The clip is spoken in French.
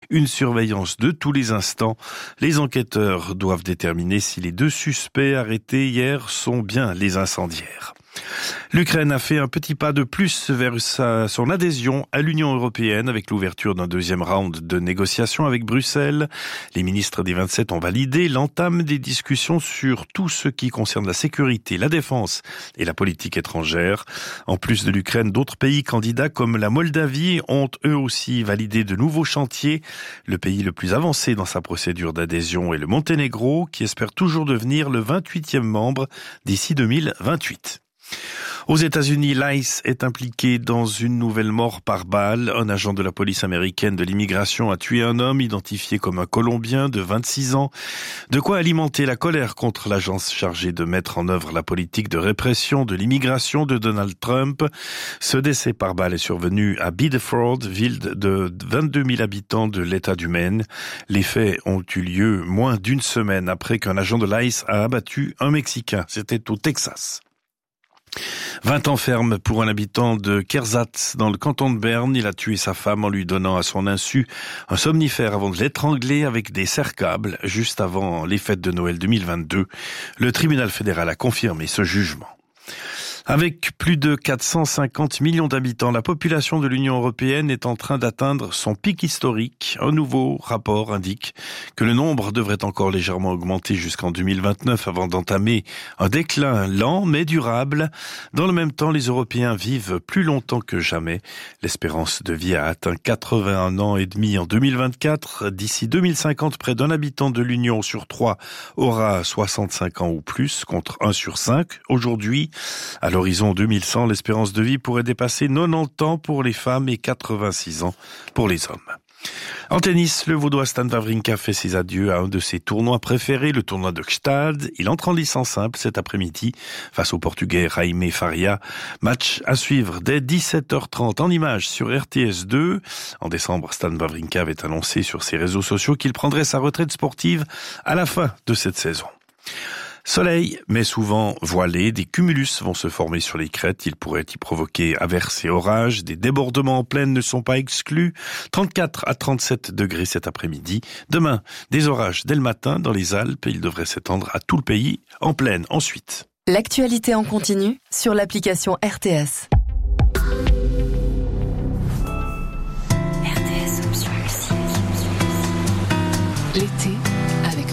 une surveillance de tous les instants. Les enquêteurs doivent déterminer si les 2 suspects arrêtés hier sont bien les incendiaires. L'Ukraine a fait un petit pas de plus vers son adhésion à l'Union européenne avec l'ouverture d'un 2e round de négociations avec Bruxelles. Les ministres des 27 ont validé l'entame des discussions sur tout ce qui concerne la sécurité, la défense et la politique étrangère. En plus de l'Ukraine, d'autres pays candidats comme la Moldavie ont eux aussi validé de nouveaux chantiers. Le pays le plus avancé dans sa procédure d'adhésion est le Monténégro, qui espère toujours devenir le 28e membre d'ici 2028. Aux États-Unis, l'ICE est impliqué dans une nouvelle mort par balle. Un agent de la police américaine de l'immigration a tué un homme identifié comme un Colombien de 26 ans. De quoi alimenter la colère contre l'agence chargée de mettre en œuvre la politique de répression de l'immigration de Donald Trump. Ce décès par balle est survenu à Biddeford, ville de 22 000 habitants de l'État du Maine. Les faits ont eu lieu moins d'une semaine après qu'un agent de l'ICE a abattu un Mexicain. C'était au Texas. 20 ans ferme pour un habitant de Kersat dans le canton de Berne. Il a tué sa femme en lui donnant à son insu un somnifère avant de l'étrangler avec des serre-câbles juste avant les fêtes de Noël 2022. Le tribunal fédéral a confirmé ce jugement. Avec plus de 450 millions d'habitants, la population de l'Union européenne est en train d'atteindre son pic historique. Un nouveau rapport indique que le nombre devrait encore légèrement augmenter jusqu'en 2029 avant d'entamer un déclin lent mais durable. Dans le même temps, les Européens vivent plus longtemps que jamais. L'espérance de vie a atteint 81 ans et demi en 2024. D'ici 2050, près d'un habitant de l'Union sur 3 aura 65 ans ou plus, contre 1 sur 5 aujourd'hui. À l'horizon 2100, l'espérance de vie pourrait dépasser 90 ans pour les femmes et 86 ans pour les hommes. En tennis, le Vaudois Stan Wawrinka fait ses adieux à un de ses tournois préférés, le tournoi de Gstaad. Il entre en licence simple cet après-midi face au Portugais Jaime Faria. Match à suivre dès 17h30 en images sur RTS2. En décembre, Stan Wawrinka avait annoncé sur ses réseaux sociaux qu'il prendrait sa retraite sportive à la fin de cette saison. Soleil, mais souvent voilé, des cumulus vont se former sur les crêtes. Il pourrait y provoquer averses et orages. Des débordements en plaine ne sont pas exclus. 34 à 37 degrés cet après-midi. Demain, des orages dès le matin dans les Alpes. Il devrait s'étendre à tout le pays en plaine ensuite. L'actualité en continu sur l'application RTS. RTS Option Musique. L'été